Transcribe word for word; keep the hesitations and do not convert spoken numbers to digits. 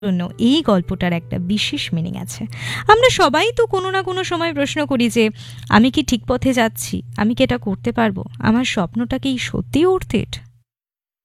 জন্য এই গল্পটার একটা বিশেষ মিনিং আছে। আমরা সবাই তো কোনো না কোনো সময় প্রশ্ন করি যে আমি কি ঠিক পথে যাচ্ছি, আমি কি এটা করতে পারবো, আমার স্বপ্নটা কি সত্যিই অর্থ ইট।